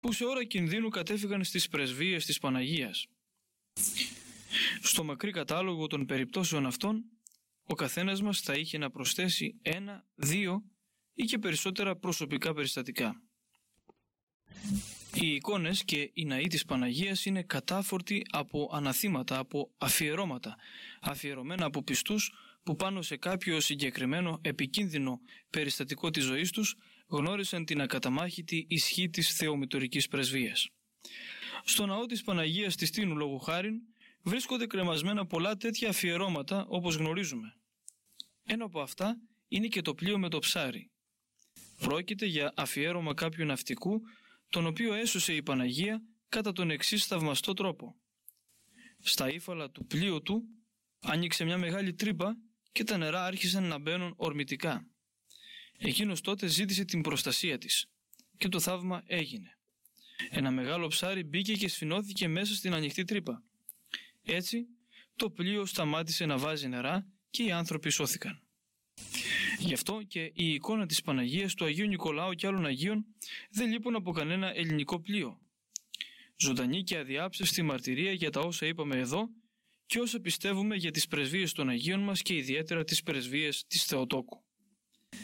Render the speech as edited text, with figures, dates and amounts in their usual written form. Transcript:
που σε ώρα κινδύνου κατέφυγαν στις πρεσβείες της Παναγίας. Στο μακρύ κατάλογο των περιπτώσεων αυτών, ο καθένας μας θα είχε να προσθέσει 1, 2 ή και περισσότερα προσωπικά περιστατικά. Οι εικόνες και οι ναοί της Παναγίας είναι κατάφορτοι από αναθήματα, από αφιερώματα, αφιερωμένα από πιστούς που πάνω σε κάποιο συγκεκριμένο επικίνδυνο περιστατικό της ζωής τους γνώρισαν την ακαταμάχητη ισχύ της θεομητορικής πρεσβείας. Στο ναό της Παναγίας της Τίνου, λόγου χάριν, βρίσκονται κρεμασμένα πολλά τέτοια αφιερώματα όπως γνωρίζουμε. Ένα από αυτά είναι και το πλοίο με το ψάρι. Πρόκειται για αφιέρωμα κάποιου ναυτικού, τον οποίο έσωσε η Παναγία κατά τον εξής θαυμαστό τρόπο. Στα ύφαλα του πλοίου του άνοιξε μια μεγάλη τρύπα και τα νερά άρχισαν να μπαίνουν ορμητικά. Εκείνος τότε ζήτησε την προστασία της και το θαύμα έγινε. Ένα μεγάλο ψάρι μπήκε και σφινώθηκε μέσα στην ανοιχτή τρύπα. Έτσι το πλοίο σταμάτησε να βάζει νερά και οι άνθρωποι σώθηκαν. Γι' αυτό και η εικόνα της Παναγίας, του Αγίου Νικολάου και άλλων Αγίων δεν λείπουν από κανένα ελληνικό πλοίο. Ζωντανή και αδιάψευστη μαρτυρία για τα όσα είπαμε εδώ και όσα πιστεύουμε για τις πρεσβείες των Αγίων μας και ιδιαίτερα τις πρεσβείες της Θεοτόκου.